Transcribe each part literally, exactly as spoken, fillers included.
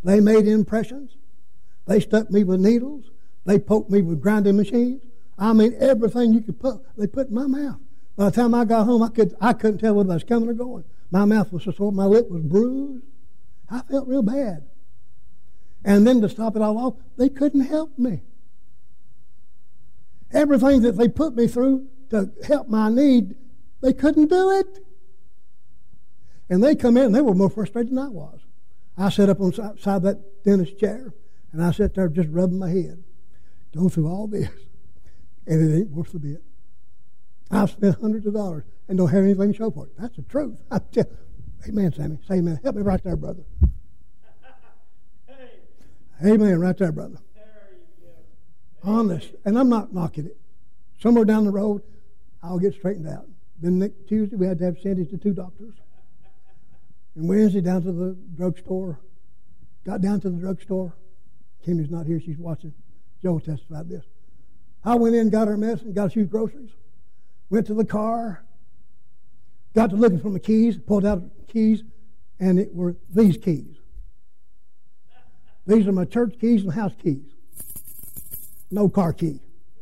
They made impressions. They stuck me with needles. They poked me with grinding machines. I mean, everything you could put, they put in my mouth. By the time I got home, I, could, I couldn't tell whether I was coming or going. My mouth was so sore, my lip was bruised. I felt real bad. And then to stop it all off, they couldn't help me. Everything that they put me through to help my need, they couldn't do it. And they come in, and they were more frustrated than I was. I sat up on the side of that dentist chair, and I sat there just rubbing my head. Go through all this, and it ain't worth a bit. I've spent hundreds of dollars and don't have anything to show for it. That's the truth. I tell, amen, Sammy. Say amen. Help me right there, brother. Hey. Amen, right there, brother. There you go. Honest. And I'm not knocking it. Somewhere down the road, I'll get straightened out. Then next Tuesday, we had to have Sandy to two doctors. And Wednesday, down to the drugstore. Got down to the drugstore. Kimmy's not here. She's watching. Joe testified this. I went in, got her medicine, got a few groceries. Went to the car. Got to looking for my keys. Pulled out keys. And it were these keys. These are my church keys and house keys. No car key.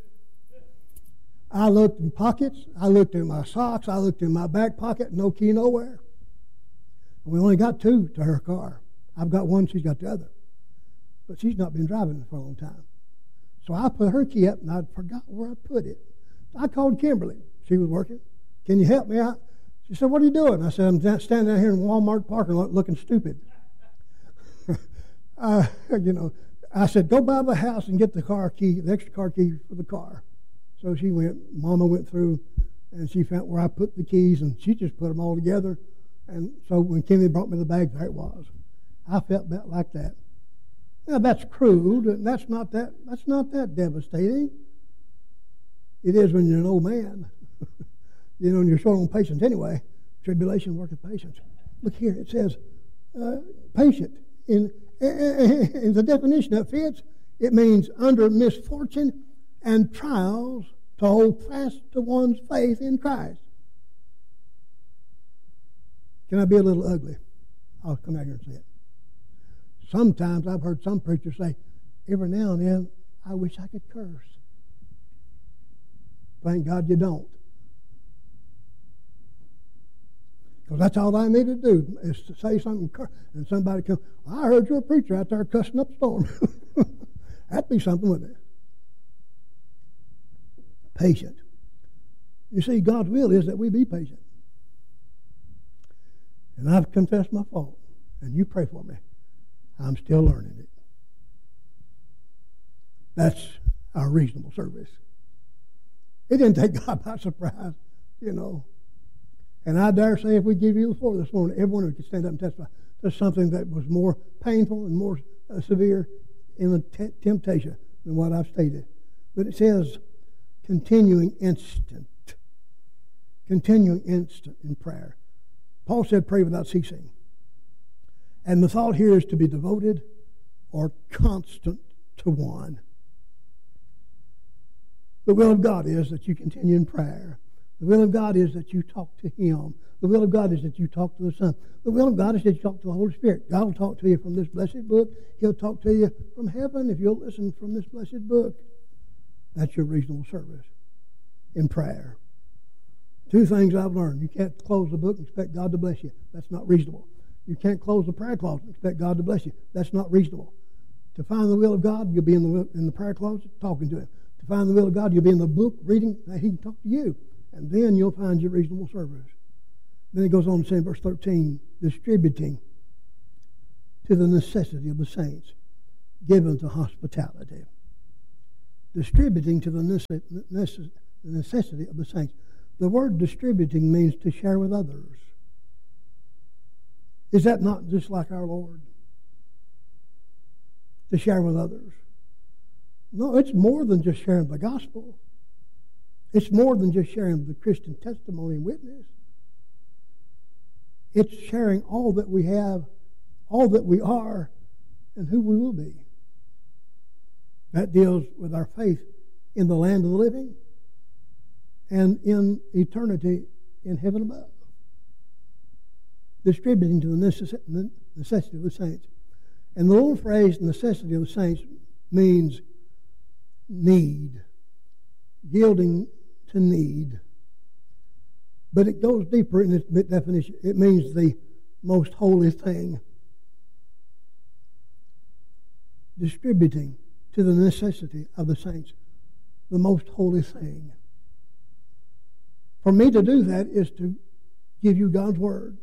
I looked in pockets. I looked in my socks. I looked in my back pocket. No key nowhere. We only got two to her car. I've got one, she's got the other. But she's not been driving for a long time. So I put her key up, and I forgot where I put it. I called Kimberly. She was working. Can you help me out? She said, what are you doing? I said, I'm standing down here in Walmart parking lot looking stupid. uh, you know, I said, go by the house and get the car key, the extra car key for the car. So she went, Mama went through, and she found where I put the keys, and she just put them all together. And so when Kimmy brought me the bag, there it was. I felt that like that. Now that's crude, and that's not that that's not that devastating. It is when you're an old man. You know, and you're short on patience anyway. Tribulation worketh patience. Look here, it says uh, patient. In, in the definition that fits, it means under misfortune and trials to hold fast to one's faith in Christ. Can I be a little ugly? I'll come out here and say it. Sometimes I've heard some preachers say, every now and then, I wish I could curse. Thank God you don't. Because that's all I need to do is to say something, and somebody comes, I heard you're a preacher out there cussing up a storm. That'd be something, wouldn't it? Patient. You see, God's will is that we be patient. And I've confessed my fault. And you pray for me. I'm still learning it. That's our reasonable service. It didn't take God by surprise, you know. And I dare say if we give you the floor this morning, everyone could stand up and testify to something that was more painful and more uh, severe in the t- temptation than what I've stated. But it says continuing instant. Continuing instant in prayer. Paul said pray without ceasing. And the thought here is to be devoted or constant to one. The will of God is that you continue in prayer. The will of God is that you talk to Him. The will of God is that you talk to the Son. The will of God is that you talk to the Holy Spirit. God will talk to you from this blessed book. He'll talk to you from heaven if you'll listen from this blessed book. That's your reasonable service in prayer. Two things I've learned. You can't close the book and expect God to bless you. That's not reasonable. You can't close the prayer closet and expect God to bless you. That's not reasonable. To find the will of God, you'll be in the in the prayer closet talking to Him. To find the will of God, you'll be in the book reading, that He can talk to you. And then you'll find your reasonable service. Then it goes on to say in verse thirteen, distributing to the necessity of the saints, given to hospitality. Distributing to the necessity of the saints. The word distributing means to share with others. Is that not just like our Lord? To share with others. No, it's more than just sharing the gospel. It's more than just sharing the Christian testimony and witness. It's sharing all that we have, all that we are, and who we will be. That deals with our faith in the land of the living and in eternity in heaven above. Distributing to the necessity of the saints. And the little phrase, necessity of the saints, means need, yielding to need. But it goes deeper in its definition. It means the most holy thing. Distributing to the necessity of the saints, the most holy thing. For me to do that is to give you God's Word,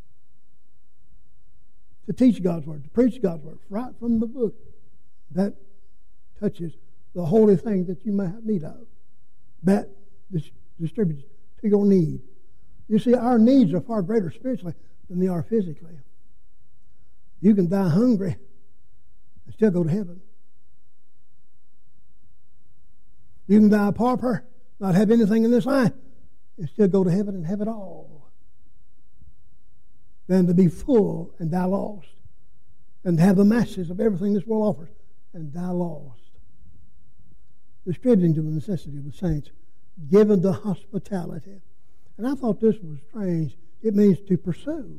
to teach God's Word, to preach God's Word, right from the book that touches the holy thing that you may have need of. That dis- distributes to your need. You see, our needs are far greater spiritually than they are physically. You can die hungry and still go to heaven. You can die a pauper, not have anything in this life, and still go to heaven and have it all. Than to be full and die lost, and have the masses of everything this world offers and die lost. Distributing to the necessity of the saints, given to hospitality. And I thought this was strange. It means to pursue.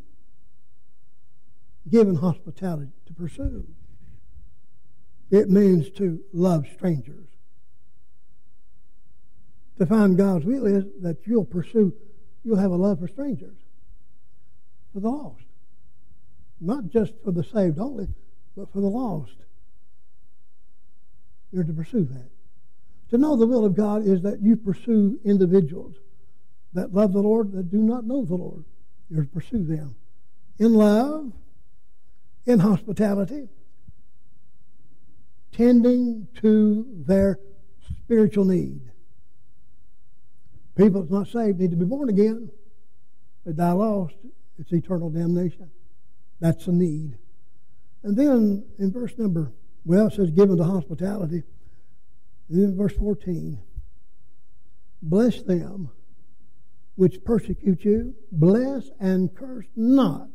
Given hospitality, to pursue. It means to love strangers. To find God's will is that you'll pursue, you'll have a love for strangers, for the lost. Not just for the saved only, but for the lost. You're to pursue that. To know the will of God is that you pursue individuals that love the Lord, that do not know the Lord. You're to pursue them in love, in hospitality, tending to their spiritual need. People that's not saved need to be born again. They die lost. It's eternal damnation. That's a need. And then in verse number, well, it says given to hospitality. And then in verse fourteen, bless them which persecute you, bless and curse not.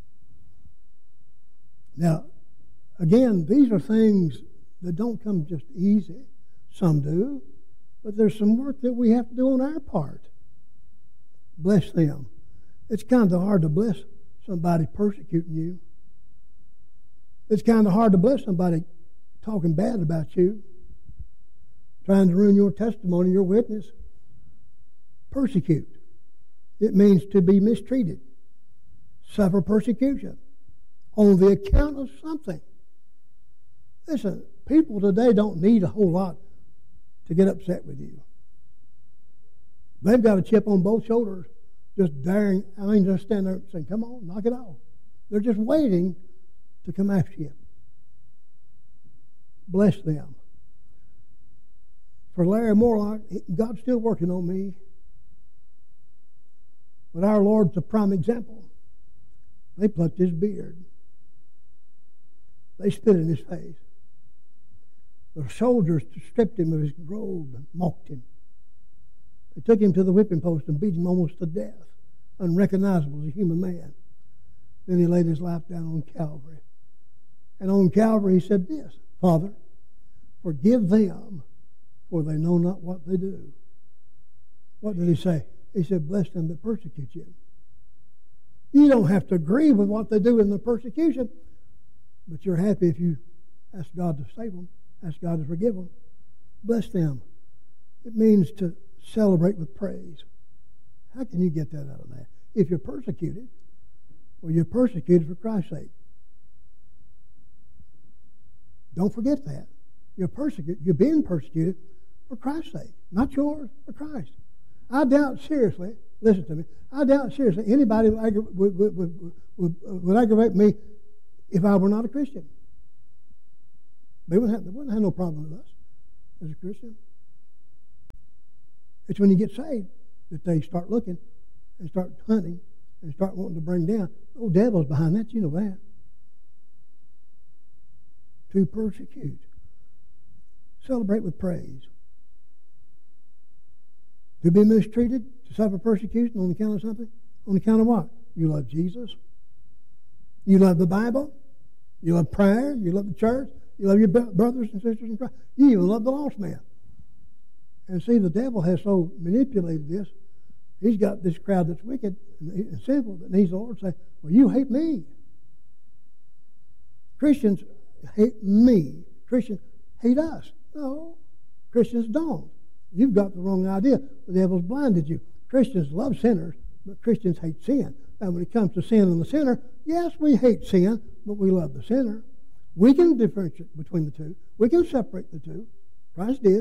Now, again, these are things that don't come just easy. Some do. But there's some work that we have to do on our part. Bless them. It's kind of hard to bless somebody persecuting you. It's kind of hard to bless somebody talking bad about you, trying to ruin your testimony, your witness. Persecute. It means to be mistreated, suffer persecution on the account of something. Listen, people today don't need a whole lot to get upset with you. They've got a chip on both shoulders, just daring, I mean, just stand there and say, come on, knock it off. They're just waiting to come after you. Bless them. For Larry Morlock, God's still working on me. But our Lord's a prime example. They plucked his beard. They spit in his face. The soldiers stripped him of his robe and mocked him. They took him to the whipping post and beat him almost to death, unrecognizable as a human man. Then he laid his life down on Calvary. And on Calvary he said this, Father, forgive them, for they know not what they do. What did he say? He said, bless them that persecute you. You don't have to agree with what they do in the persecution, but you're happy if you ask God to save them. Ask God to forgive them. Bless them. It means to celebrate with praise. How can you get that out of that? If you're persecuted, well, you're persecuted for Christ's sake. Don't forget that. You're persecuted. You're being persecuted for Christ's sake. Not yours, for Christ. I doubt seriously, listen to me, I doubt seriously anybody would, aggra- would, would, would, would, would aggravate me if I were not a Christian. They wouldn't have, they wouldn't have no problem with us as a Christian. It's when you get saved that they start looking and start hunting and start wanting to bring down. Oh, devil's behind that, you know that. To persecute. Celebrate with praise. To be mistreated, to suffer persecution on account of something? On account of what? You love Jesus. You love the Bible. You love prayer. You love the church. You love your brothers and sisters in Christ. You even love the lost man. And see, the devil has so manipulated this. He's got this crowd that's wicked and sinful that needs the Lord to say, well, you hate me. Christians hate me. Christians hate us. No, Christians don't. You've got the wrong idea. The devil's blinded you. Christians love sinners, but Christians hate sin. Now, when it comes to sin and the sinner, yes, we hate sin, but we love the sinner. We can differentiate between the two. We can separate the two. Christ did.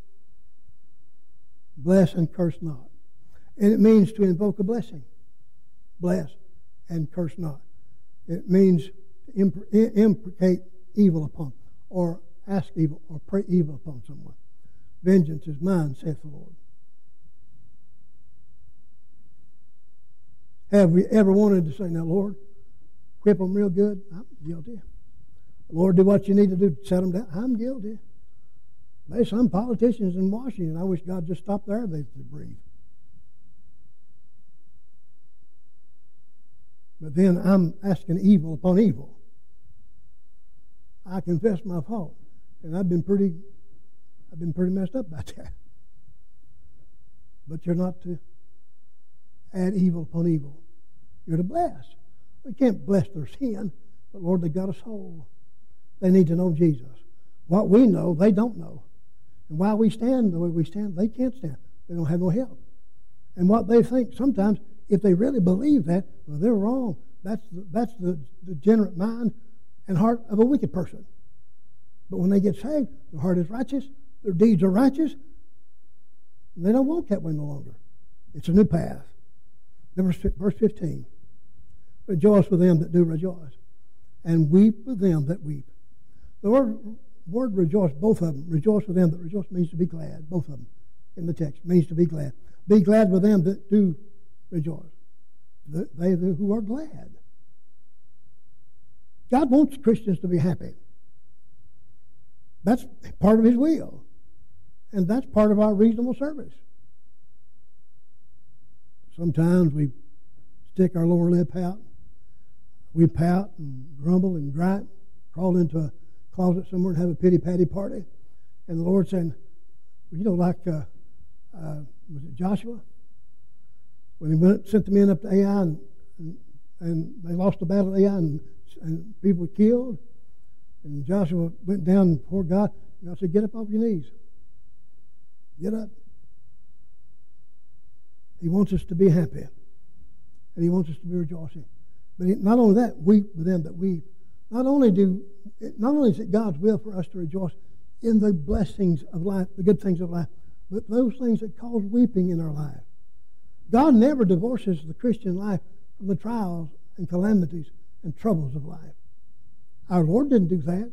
Bless and curse not. And it means to invoke a blessing. Bless and curse not. It means to imp- imprecate evil upon, or ask evil, or pray evil upon someone. Vengeance is mine, saith the Lord. Have we ever wanted to say, now, Lord, whip them real good? I'm guilty. Lord, do what you need to do to set them down. I'm guilty. There's some politicians in Washington, I wish God just stopped there they could breathe. But then I'm asking evil upon evil. I confess my fault, and I've been pretty, I've been pretty messed up about that. But you're not to add evil upon evil. You're to bless. We can't bless their sin, but Lord, they got a soul. They need to know Jesus. What we know, they don't know. And while we stand the way we stand, they can't stand. They don't have no help. And what they think, sometimes, if they really believe that, well, they're wrong. That's the, that's the degenerate mind and heart of a wicked person. But when they get saved, their heart is righteous, their deeds are righteous, and they don't walk that way no longer. It's a new path. Verse fifteen. Rejoice with them that do rejoice, and weep with them that weep. The word, word rejoice, both of them, rejoice with them that rejoice means to be glad. Both of them in the text means to be glad. Be glad with them that do rejoice. They who are glad. God wants Christians to be happy. That's part of His will. And that's part of our reasonable service. Sometimes we stick our lower lip out. We pout and grumble and gripe, crawl into a closet somewhere and have a pity-patty party. And the Lord saying, you know, like, uh, uh, was it Joshua? When he went, sent the men up to Ai and, and, and they lost the battle at Ai and, and people were killed. And Joshua went down before God. God said, get up off your knees. Get up. He wants us to be happy. And He wants us to be rejoicing. But he, not only that, weep with them that weep. Not only do, not only is it God's will for us to rejoice in the blessings of life, the good things of life, but those things that cause weeping in our life. God never divorces the Christian life from the trials and calamities and troubles of life. Our Lord didn't do that.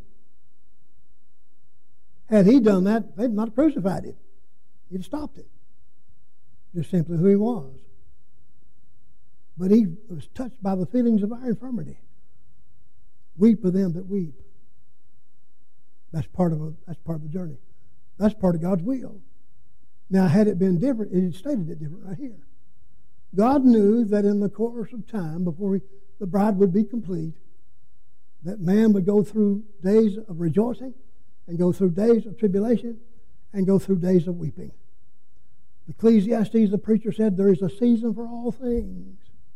Had He done that, they'd not crucified Him. He'd have stopped it. Just simply who He was. But He was touched by the feelings of our infirmity. Weep with them that weep. That's part of a, that's part of the journey. That's part of God's will. Now, had it been different, it had stated it different right here. God knew that in the course of time, before he, the bride would be complete, that man would go through days of rejoicing and go through days of tribulation and go through days of weeping. Ecclesiastes, the preacher said, there is a season for all things.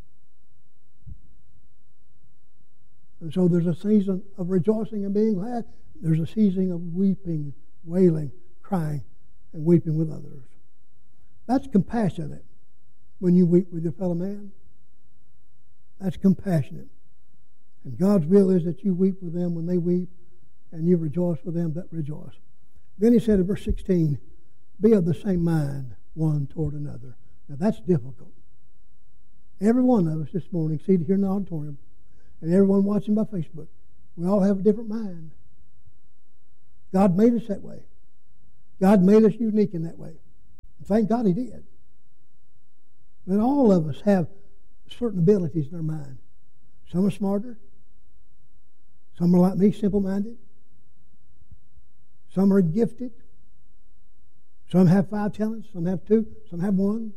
And so there's a season of rejoicing and being glad. There's a season of weeping, wailing, crying, and weeping with others. That's compassionate when you weep with your fellow man. That's compassionate. And God's will is that you weep with them when they weep, and you rejoice with them that rejoice. Then he said in verse sixteen, be of the same mind one toward another. Now that's difficult. Every one of us this morning, seated here in the auditorium, and everyone watching by Facebook, we all have a different mind. God made us that way. God made us unique in that way. And thank God He did. But all of us have certain abilities in our mind. Some are smarter. Some are like me, simple-minded. Some are gifted. Some have five talents. Some have two. Some have one.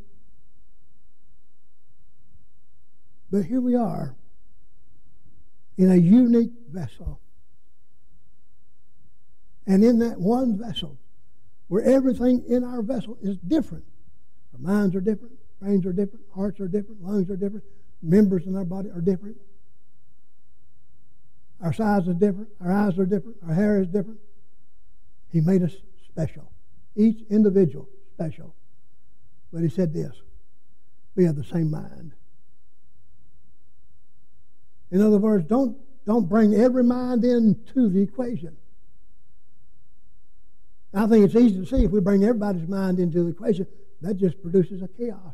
But here we are in a unique vessel. And in that one vessel, where everything in our vessel is different. Our minds are different. Brains are different. Hearts are different. Lungs are different. Members in our body are different. Our size is different. Our eyes are different. Our hair is different. He made us special. Each individual special. But he said this, be of the same mind. In other words, don't, don't bring every mind into the equation. I think it's easy to see if we bring everybody's mind into the equation, that just produces a chaos.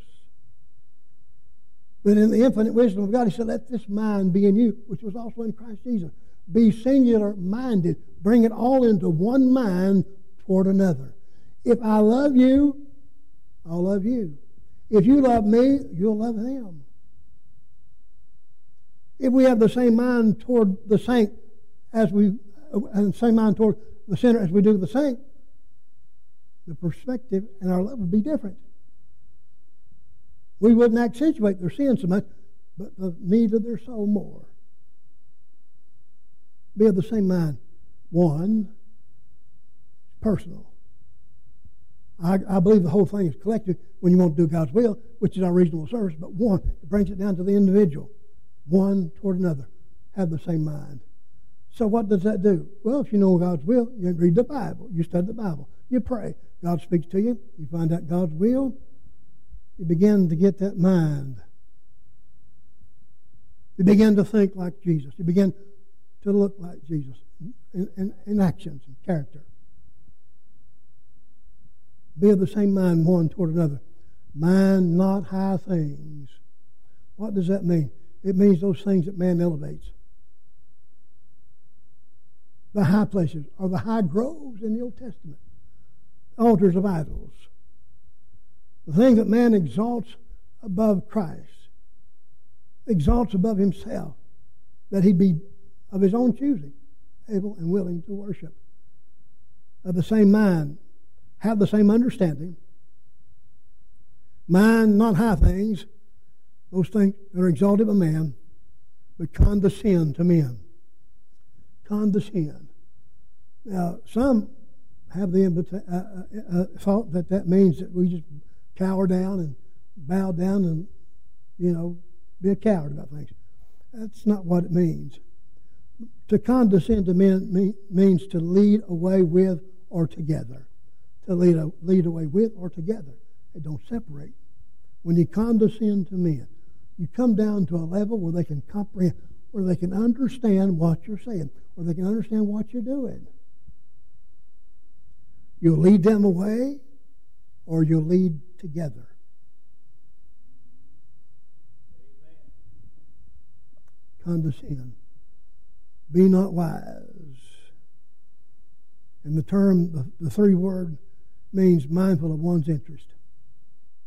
But in the infinite wisdom of God, he said, let this mind be in you, which was also in Christ Jesus. Be singular-minded. Bring it all into one mind toward another. If I love you, I'll love you. If you love me, you'll love him. If we have the same mind toward the saint as we, and the same mind toward the sinner as we do the saint, the perspective and our love would be different. We wouldn't accentuate their sin so much, but the need of their soul more. Be of the same mind. One, personal. I, I believe the whole thing is collective when you want to do God's will, which is our reasonable service. But one, it brings it down to the individual. One toward another. Have the same mind. So what does that do? Well, if you know God's will, you read the Bible. You study the Bible. You pray. God speaks to you. You find out God's will. You begin to get that mind. You begin to think like Jesus. You begin to look like Jesus in, in, in actions and character. Be of the same mind one toward another. Mind not high things. What does that mean? It means those things that man elevates. The high places are the high groves in the Old Testament. Altars of idols. The thing that man exalts above Christ. Exalts above himself. That he be of his own choosing, able and willing to worship. Of the same mind. Have the same understanding. Mind not high things. Those things that are exalted by man. But condescend to men. Condescend. Now, some have the invita- uh, uh, uh, thought that that means that we just cower down and bow down and, you know, be a coward about things. That's not what it means. To condescend to men mean, means to lead away with or together. To lead, a, lead away with or together. They don't separate. When you condescend to men, you come down to a level where they can comprehend, where they can understand what you're saying, where they can understand what you're doing. You'll lead them away, or you'll lead together. Amen. Condescend. Be not wise. And the term, the, the three word, means mindful of one's interest.